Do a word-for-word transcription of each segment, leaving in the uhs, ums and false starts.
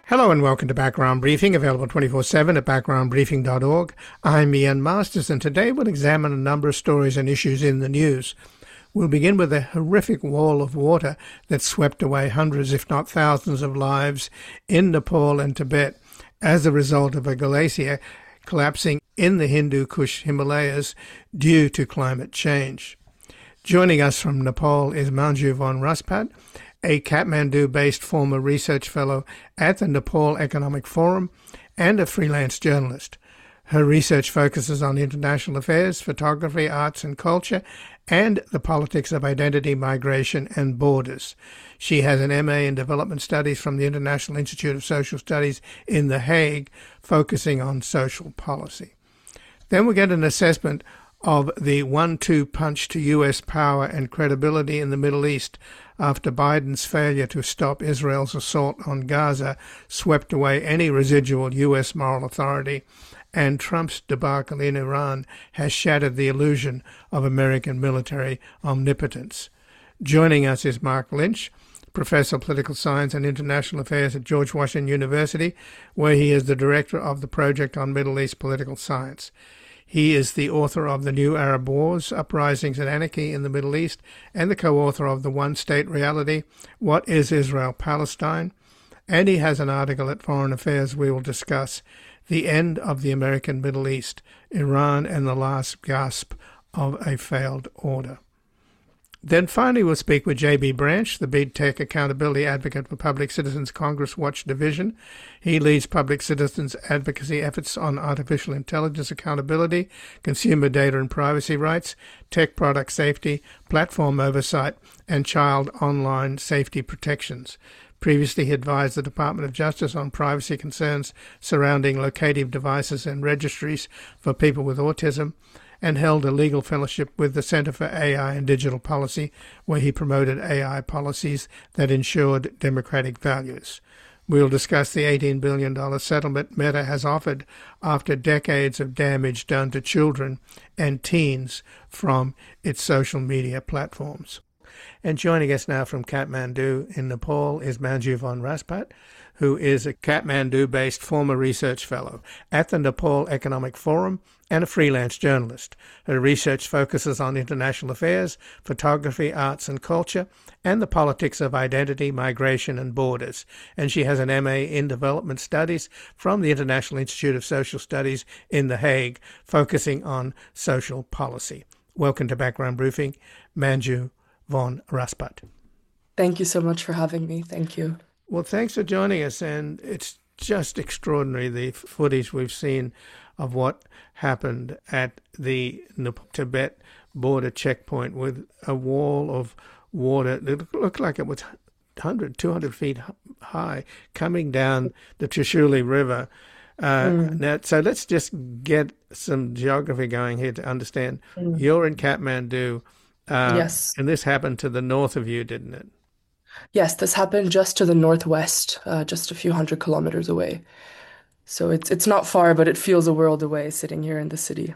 Hello and welcome to Background Briefing, available twenty-four seven at background briefing dot org. I'm Ian Masters, and today we'll examine a number of stories and issues in the news. We'll begin with a horrific wall of water that swept away hundreds, if not thousands, of lives in Nepal and Tibet as a result of a glacier collapsing in the Hindu Kush Himalayas due to climate change. Joining us from Nepal is Manju von Raspat, a Kathmandu-based former research fellow at the Nepal Economic Forum and a freelance journalist. Her research focuses on international affairs, photography, arts and culture, and the politics of identity, migration, and borders. She has an M A in Development Studies from the International Institute of Social Studies in The Hague, focusing on social policy. Then we get an assessment of the one two punch to U S power and credibility in the Middle East after Biden's failure to stop Israel's assault on Gaza swept away any residual U S moral authority, and Trump's debacle in Iran has shattered the illusion of American military omnipotence. Joining us is Mark Lynch, Professor of Political Science and International Affairs at George Washington University, where he is the Director of the Project on Middle East Political Science. He is the author of The New Arab Wars, Uprisings and Anarchy in the Middle East, and the co-author of The One-State Reality, What is Israel-Palestine? And he has an article at Foreign Affairs we will discuss, The End of the American Middle East, Iran and the Last Gasp of a Failed Order. Then finally we'll speak with J B Branch, the Big Tech Accountability Advocate for Public Citizens Congress Watch Division. He leads public citizens advocacy efforts on artificial intelligence accountability, consumer data and privacy rights, tech product safety, platform oversight, and child online safety protections. Previously, he advised the Department of Justice on privacy concerns surrounding locative devices and registries for people with autism, and held a legal fellowship with the Center for A I and Digital Policy, where he promoted A I policies that ensured democratic values. We'll discuss the eighteen billion dollars settlement Meta has offered after decades of damage done to children and teens from its social media platforms. And joining us now from Kathmandu in Nepal is Manju von Raspat, who is a Kathmandu-based former research fellow at the Nepal Economic Forum and a freelance journalist. Her research focuses on international affairs, photography, arts and culture, and the politics of identity, migration and borders. And she has an M A in Development Studies from the International Institute of Social Studies in The Hague, focusing on social policy. Welcome to Background Briefing, Manju von Raspat. Thank you so much for having me. Thank you. Well, thanks for joining us, and it's just extraordinary, the footage we've seen of what happened at the Tibet border checkpoint with a wall of water that looked like it was one hundred, two hundred feet high coming down the Trishuli River. Uh, mm. now, so let's just get some geography going here to understand. Mm. You're in Kathmandu, uh, yes, and this happened to the north of you, didn't it? Yes, this happened just to the northwest, uh, just a few hundred kilometers away. So it's it's not far, but it feels a world away sitting here in the city.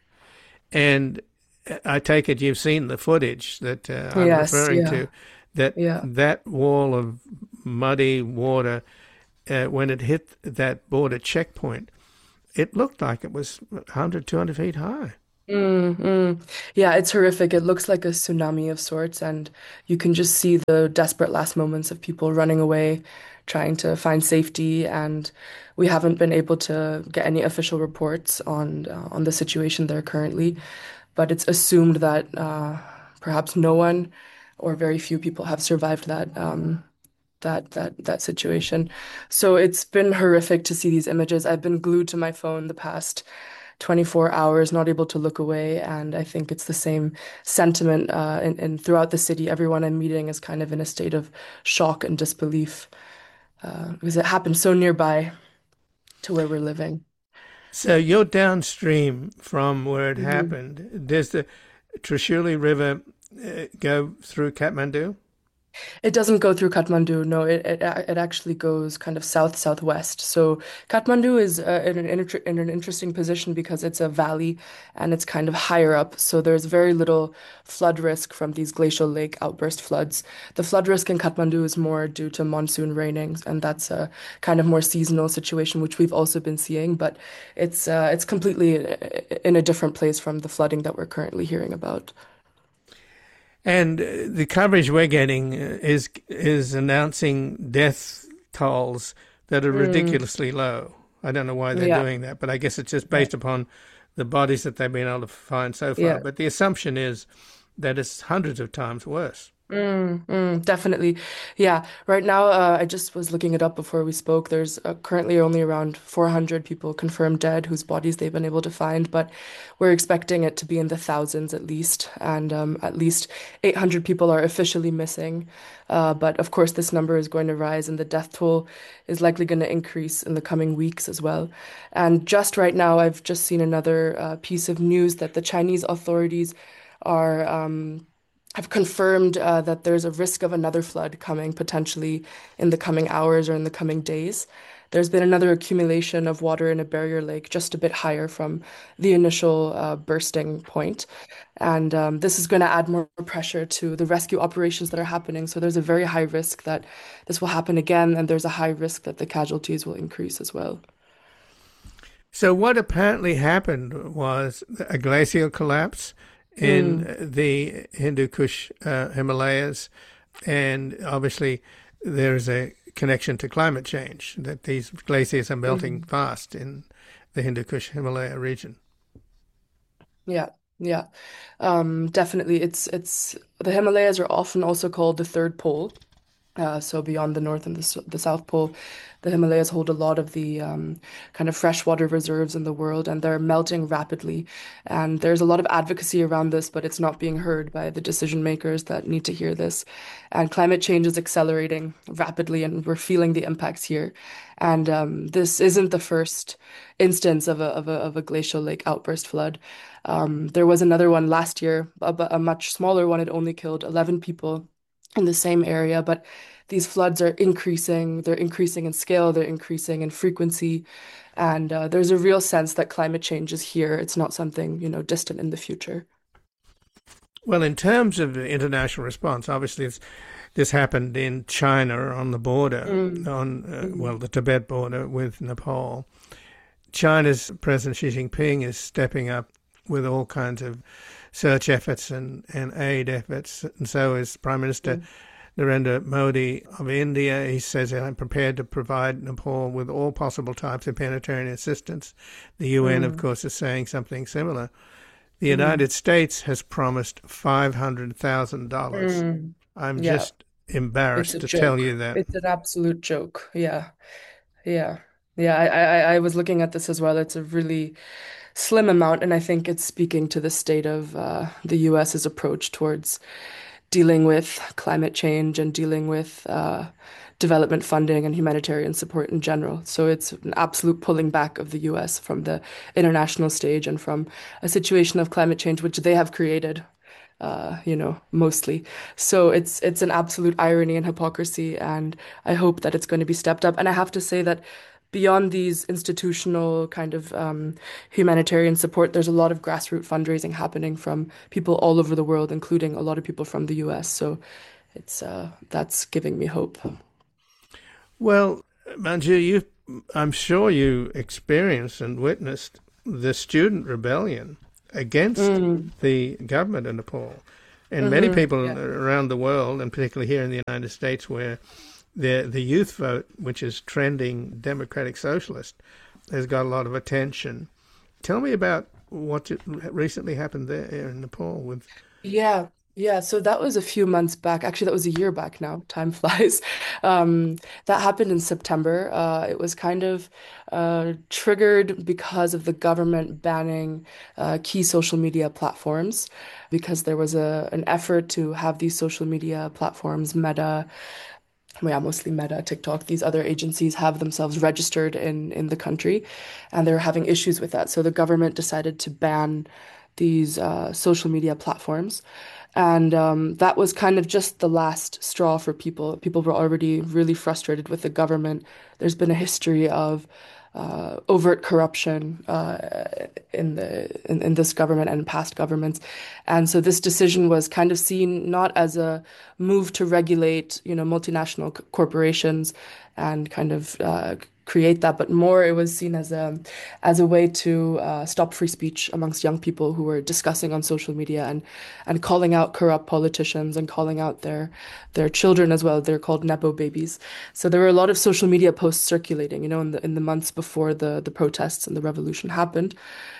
And I take it you've seen the footage that uh, I'm yes, referring yeah. to, that yeah. that wall of muddy water, uh, when it hit that border checkpoint, it looked like it was one hundred, two hundred feet high. Mm, mm. Yeah, it's horrific. It looks like a tsunami of sorts, and you can just see the desperate last moments of people running away, trying to find safety. And we haven't been able to get any official reports on uh, on the situation there currently, but it's assumed that uh, perhaps no one or very few people have survived that um, that that that situation. So it's been horrific to see these images. I've been glued to my phone the past twenty-four hours, not able to look away. And I think it's the same sentiment uh, in, in throughout the city. Everyone I'm meeting is kind of in a state of shock and disbelief uh, because it happened so nearby to where we're living. So you're downstream from where it Mm-hmm. happened. Does the Trishuli River uh, go through Kathmandu? It doesn't go through Kathmandu. No, it it, a- it actually goes kind of south southwest. So Kathmandu is uh, in an inter in an interesting position because it's a valley and it's kind of higher up. So there's very little flood risk from these glacial lake outburst floods. The flood risk in Kathmandu is more due to monsoon raining, and that's a kind of more seasonal situation, which we've also been seeing. But it's uh, it's completely uh, in a different place from the flooding that we're currently hearing about. And uh, the coverage we're getting uh, is is announcing death tolls that are Mm, ridiculously low. I don't know why they're yeah. doing that, but I guess it's just Yeah. based upon the bodies that they've been able to find so far. Yeah. But the assumption is that it's hundreds of times worse. Mm, mm, definitely. Yeah. Right now, uh, I just was looking it up before we spoke. There's uh, currently only around four hundred people confirmed dead whose bodies they've been able to find, but we're expecting it to be in the thousands at least. And um, at least eight hundred people are officially missing. Uh, but of course, this number is going to rise and the death toll is likely going to increase in the coming weeks as well. And just right now, I've just seen another uh, piece of news that the Chinese authorities are. Um, have confirmed uh, that there's a risk of another flood coming potentially in the coming hours or in the coming days. There's been another accumulation of water in a barrier lake just a bit higher from the initial uh, bursting point. And um, this is going to add more pressure to the rescue operations that are happening. So there's a very high risk that this will happen again, and there's a high risk that the casualties will increase as well. So what apparently happened was a glacial collapse in Mm, the Hindu Kush uh, Himalayas, and obviously there's a connection to climate change, that these glaciers are melting mm. fast in the Hindu Kush Himalaya region. Yeah, yeah. Um, definitely. It's it's the Himalayas are often also called the third pole. Uh, so beyond the North and the, S- the South Pole, the Himalayas hold a lot of the um, kind of freshwater reserves in the world, and they're melting rapidly. And there's a lot of advocacy around this, but it's not being heard by the decision makers that need to hear this. And climate change is accelerating rapidly, and we're feeling the impacts here. And um, this isn't the first instance of a, of a, of a glacial lake outburst flood. Um, there was another one last year, a, a much smaller one. It only killed eleven people in the same area, but these floods are increasing. They're increasing in scale, they're increasing in frequency, and uh, there's a real sense that climate change is here. It's not something, you know, distant in the future. Well, in terms of the international response, obviously it's, this happened in China on the border, Mm, on uh, mm, well, the Tibet border with Nepal. China's President Xi Jinping is stepping up with all kinds of search efforts and, and aid efforts, and so is Prime Minister mm, Narendra Modi of India. He says, I'm prepared to provide Nepal with all possible types of humanitarian assistance. The U N, of mm, course, is saying something similar. The mm, United States has promised five hundred thousand dollars. mm. I'm Yeah, just it's embarrassed a to tell joke. you that. It's an absolute joke. Yeah, yeah, yeah. I, I, I was looking at this as well. It's a really slim amount, and I think it's speaking to the state of uh, the US's approach towards dealing with climate change and dealing with uh, development funding and humanitarian support in general. So it's an absolute pulling back of the U S from the international stage and from a situation of climate change which they have created. Uh, you know, mostly. So it's it's an absolute irony and hypocrisy, and I hope that it's going to be stepped up. And I have to say that beyond these institutional kind of um, humanitarian support, there's a lot of grassroots fundraising happening from people all over the world, including a lot of people from the U S. So it's uh, that's giving me hope. Well, Manju, you, I'm sure you experienced and witnessed the student rebellion against Mm, the government in Nepal. And many hmm. people Yeah. around the world, and particularly here in the United States, where the the youth vote, which is trending democratic socialist, has got a lot of attention. Tell me about what recently happened there in Nepal with. Yeah, yeah. So that was a few months back. Actually, that was a year back now. Time flies. Um, that happened in September. Uh, it was kind of uh, triggered because of the government banning uh, key social media platforms, because there was a an effort to have these social media platforms, Meta, well, yeah, mostly Meta, TikTok, these other agencies have themselves registered in in the country, and they're having issues with that. So the government decided to ban these uh, social media platforms. And um, that was kind of just the last straw for people. People were already really frustrated with the government. There's been a history of uh, overt corruption uh, in the in, in this government and past governments, and so this decision was kind of seen not as a move to regulate, you know, multinational c- corporations and kind of uh, create that, but more it was seen as a as a way to uh, stop free speech amongst young people who were discussing on social media and and calling out corrupt politicians and calling out their their children as well. They're called nepo babies. So there were a lot of social media posts circulating, you know, in the in the months before the the protests and the revolution happened,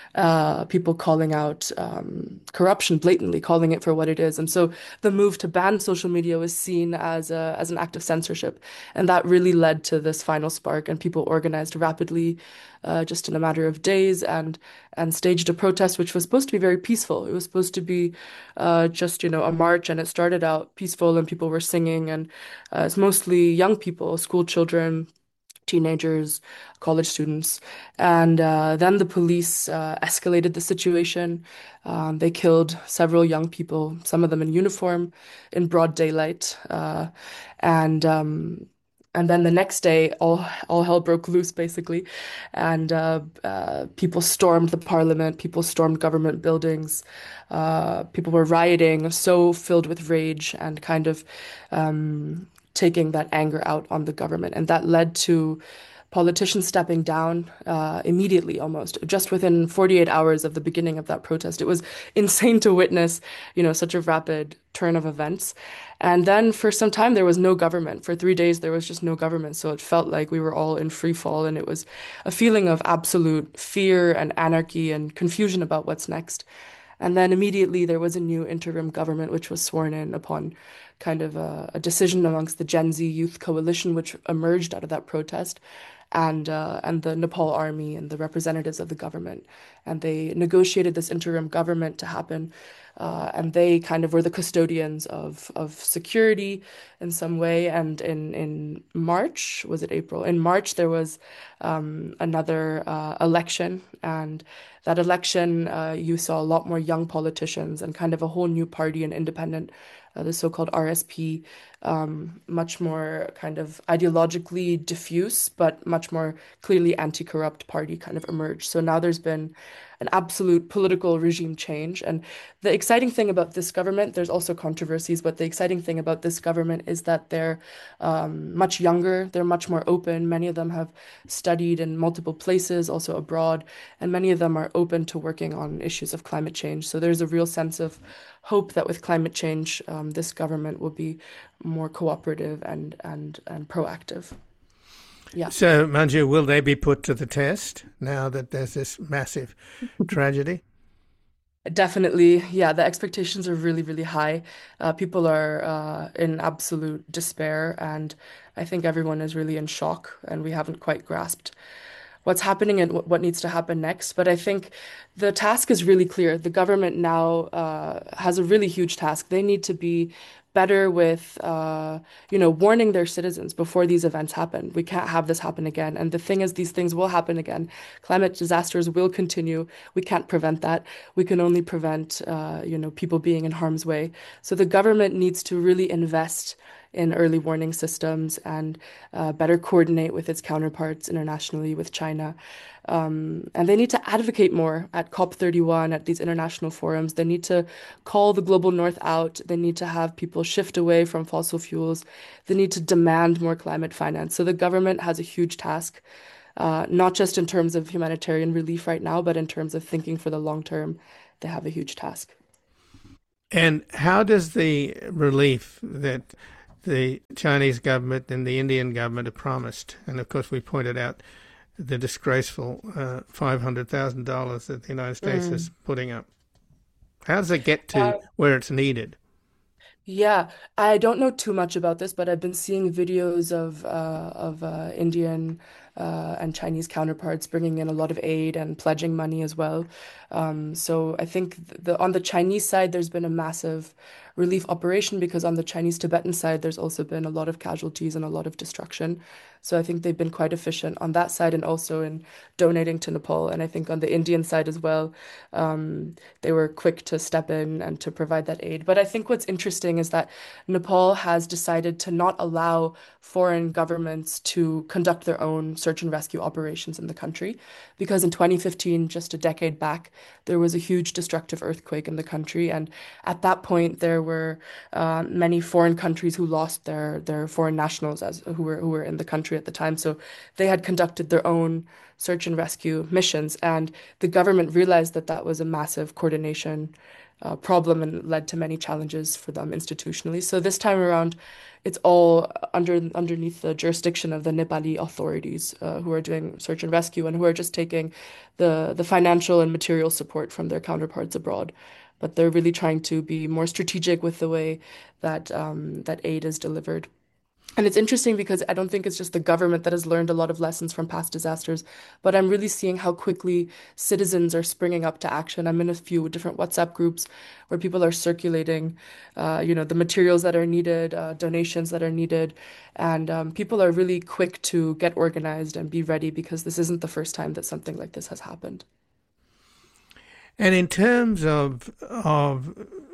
uh, people calling out um, corruption blatantly, calling it for what it is. And so the move to ban social media was seen as a, as an act of censorship. And that really led to this final spark. And people organized rapidly, uh, just in a matter of days, and and staged a protest, which was supposed to be very peaceful. It was supposed to be uh, just, you know, a march, and it started out peaceful, and people were singing, and uh, it's mostly young people, school children, teenagers, college students. And uh, then the police uh, escalated the situation. Um, they killed several young people, some of them in uniform, in broad daylight. Uh, and um, and then the next day, all all hell broke loose, basically, and uh, uh, people stormed the parliament. People stormed government buildings. Uh, people were rioting, so filled with rage and kind of um, taking that anger out on the government. And that led to politicians stepping down uh, immediately, almost just within forty-eight hours of the beginning of that protest. It was insane to witness, you know, such a rapid turn of events. And then for some time, there was no government. For three days, there was just no government. So it felt like we were all in free fall. And it was a feeling of absolute fear and anarchy and confusion about what's next. And then immediately there was a new interim government, which was sworn in upon kind of a, a decision amongst the Gen Z Youth Coalition, which emerged out of that protest, and uh, and the Nepal Army and the representatives of the government. And they negotiated this interim government to happen. Uh, and they kind of were the custodians of of security in some way. And in in March, was it April? In March, there was um, another uh, election, and that election, uh, you saw a lot more young politicians and kind of a whole new party, an independent, uh, the so-called R S P, um, much more kind of ideologically diffuse, but much more clearly anti-corrupt party kind of emerged. So now there's been an absolute political regime change. And the exciting thing about this government, there's also controversies, but the exciting thing about this government is that they're um, much younger, they're much more open. Many of them have studied in multiple places, also abroad, and many of them are open to working on issues of climate change. So there's a real sense of hope that with climate change, um, this government will be more cooperative and and and proactive. Yeah. So, Manju, will they be put to the test now that there's this massive tragedy? Definitely, yeah, the expectations are really, really high. Uh, people are uh, in absolute despair, and I think everyone is really in shock, and we haven't quite grasped what's happening and what needs to happen next. But I think the task is really clear. The government now uh, has a really huge task. They need to be better with, uh, you know, warning their citizens before these events happen. We can't have this happen again. And the thing is, these things will happen again. Climate disasters will continue. We can't prevent that. We can only prevent, uh, you know, people being in harm's way. So the government needs to really invest in early warning systems and uh, better coordinate with its counterparts internationally, with China. Um, and they need to advocate more at COP thirty-one, at these international forums. They need to call the global north out. They need to have people shift away from fossil fuels. They need to demand more climate finance. So the government has a huge task, uh, not just in terms of humanitarian relief right now, but in terms of thinking for the long term. They have a huge task. And how does the relief that the Chinese government and the Indian government have promised, and of course we pointed out the disgraceful uh, five hundred thousand dollars that the United States Mm. is putting up, how does it get to Uh, where it's needed? Yeah, I don't know too much about this, but I've been seeing videos of uh, of uh, Indian uh, and Chinese counterparts, bringing in a lot of aid and pledging money as well. Um, so I think the on the Chinese side, there's been a massive relief operation because on the Chinese-Tibetan side, there's also been a lot of casualties and a lot of destruction. So I think they've been quite efficient on that side and also in donating to Nepal. And I think on the Indian side as well, um, they were quick to step in and to provide that aid. But I think what's interesting is that Nepal has decided to not allow foreign governments to conduct their own search and rescue operations in the country. Because in twenty fifteen, just a decade back, there was a huge destructive earthquake in the country. And at that point, there were uh, many foreign countries who lost their, their foreign nationals as who were who were in the country at the time. So they had conducted their own search and rescue missions. And the government realized that that was a massive coordination uh, problem and led to many challenges for them institutionally. So this time around, it's all under underneath the jurisdiction of the Nepali authorities uh, who are doing search and rescue and who are just taking the the financial and material support from their counterparts abroad. But they're really trying to be more strategic with the way that um, that aid is delivered. And it's interesting because I don't think it's just the government that has learned a lot of lessons from past disasters, but I'm really seeing how quickly citizens are springing up to action. I'm in a few different WhatsApp groups where people are circulating, uh, you know, the materials that are needed, uh, donations that are needed, and um, people are really quick to get organized and be ready because this isn't the first time that something like this has happened. And in terms of of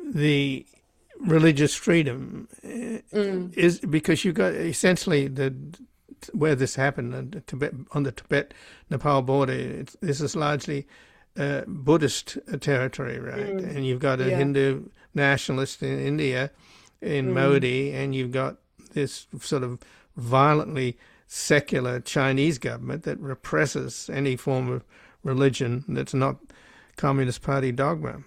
the religious freedom, Mm, is because you got essentially the where this happened on the Tibet on the Tibet Nepal border. It's, this is largely uh, Buddhist territory, right? mm, And you've got a yeah. Hindu nationalist in India, in Mm, Modi, and you've got this sort of violently secular Chinese government that represses any form of religion that's not Communist Party dogma.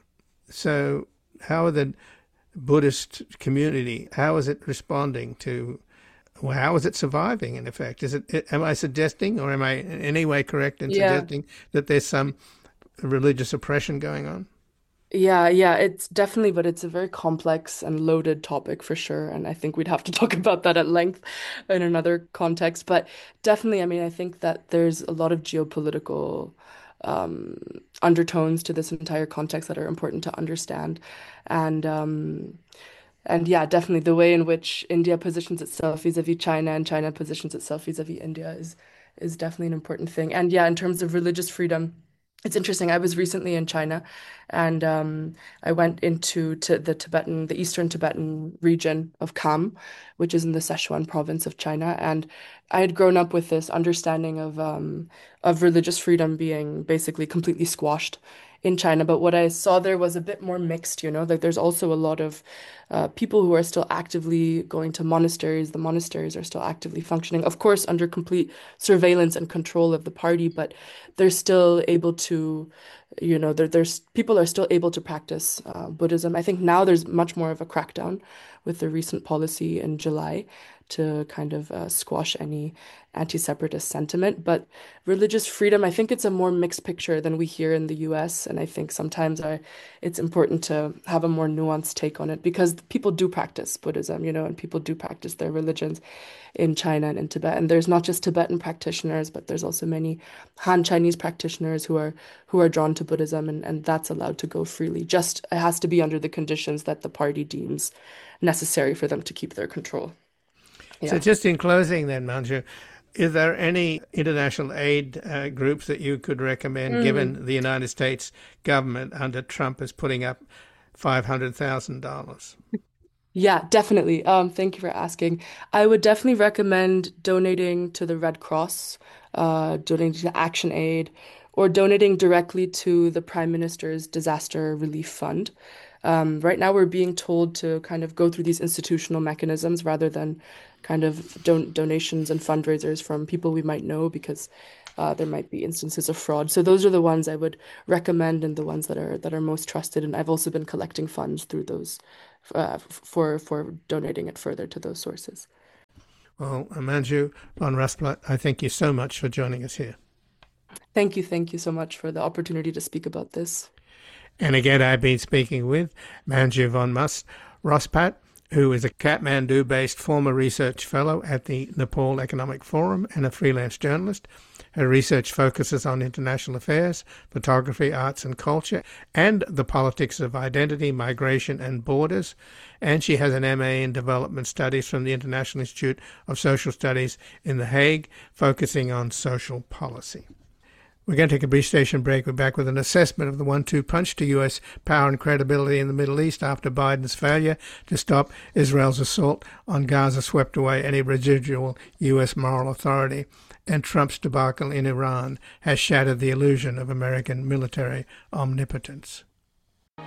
So how are the Buddhist community, how is it responding to, well, how is it surviving in effect? Is it, am I suggesting, or am I in any way correct in yeah. suggesting that there's some religious oppression going on? Yeah, yeah, it's definitely, but it's a very complex and loaded topic for sure. And I think we'd have to talk about that at length in another context. But definitely, I mean, I think that there's a lot of geopolitical um, undertones to this entire context that are important to understand. And um, and yeah, definitely the way in which India positions itself vis-a-vis China and China positions itself vis-a-vis India is is definitely an important thing. And yeah, in terms of religious freedom, it's interesting. I was recently in China, and um, I went into to the Tibetan, the Eastern Tibetan region of Kham, which is in the Sichuan province of China. And I had grown up with this understanding of um, of religious freedom being basically completely squashed in China. But what I saw there was a bit more mixed, you know, like there's also a lot of uh, people who are still actively going to monasteries. The monasteries are still actively functioning, of course, under complete surveillance and control of the party, but they're still able to, you know, there, there's people are still able to practice uh, Buddhism. I think now there's much more of a crackdown with the recent policy in July to kind of uh, squash any anti-separatist sentiment. But religious freedom, I think it's a more mixed picture than we hear in the U S. And I think sometimes I, it's important to have a more nuanced take on it because people do practice Buddhism, you know, and people do practice their religions in China and in Tibet. And there's not just Tibetan practitioners, but there's also many Han Chinese practitioners who are who are drawn to Buddhism, and, and that's allowed to go freely. Just it has to be under the conditions that the party deems necessary for them to keep their control. So Yeah. just in closing then, Manju, is there any international aid uh, groups that you could recommend, Mm. given the United States government under Trump is putting up five hundred thousand dollars? Yeah, definitely. Um, thank you for asking. I would definitely recommend donating to the Red Cross, uh, donating to Action Aid, or donating directly to the Prime Minister's Disaster Relief Fund. Um, right now, we're being told to kind of go through these institutional mechanisms rather than kind of don donations and fundraisers from people we might know because uh, there might be instances of fraud. So those are the ones I would recommend and the ones that are that are most trusted. And I've also been collecting funds through those uh, for for donating it further to those sources. Well, Manju von Rustblat, I thank you so much for joining us here. Thank you, thank you so much for the opportunity to speak about this. And again, I've been speaking with Manju von Mus Rospat, who is a Kathmandu-based former research fellow at the Nepal Economic Forum and a freelance journalist. Her research focuses on international affairs, photography, arts and culture, and the politics of identity, migration and borders. And she has an M A in Development Studies from the International Institute of Social Studies in The Hague, focusing on social policy. We're going to take a brief station break. We're back with an assessment of the one two punch to U S power and credibility in the Middle East after Biden's failure to stop Israel's assault on Gaza swept away any residual U S moral authority, and Trump's debacle in Iran has shattered the illusion of American military omnipotence.